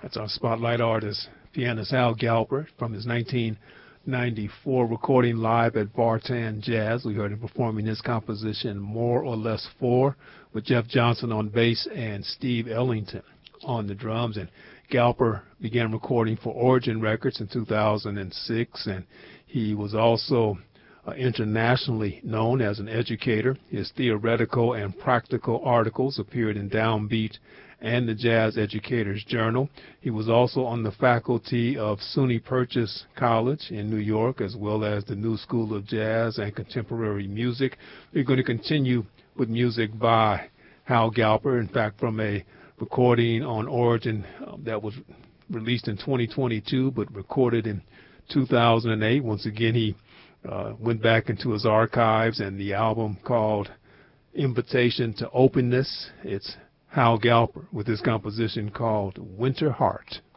That's our spotlight artist, pianist Hal Galper, from his 1994 recording live at Bartan Jazz. We heard him performing his composition, More or Less 4, with Jeff Johnson on bass and Steve Ellington on the drums. And Galper began recording for Origin Records in 2006, and he was also internationally known as an educator. His theoretical and practical articles appeared in Downbeat and the Jazz Educator's Journal. He was also on the faculty of SUNY Purchase College in New York, as well as the New School of Jazz and Contemporary Music. We're going to continue with music by Hal Galper, in fact, from a recording on Origin that was released in 2022, but recorded in 2008. Once again, he went back into his archives, and the album called Invitation to Openness. It's Hal Galper with his composition called Winter Heart.